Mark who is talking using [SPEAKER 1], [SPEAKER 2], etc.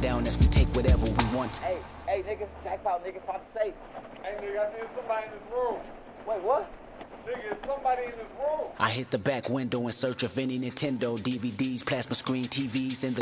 [SPEAKER 1] down as we take whatever we want.
[SPEAKER 2] Hey, nigga, jackpot, nigga, pop the safe.
[SPEAKER 3] Hey, nigga, I think somebody in this room.
[SPEAKER 2] Wait, what?
[SPEAKER 3] Nigga, it's somebody in this room.
[SPEAKER 1] I hit the back window in search of any Nintendo DVDs, plasma screen TVs in the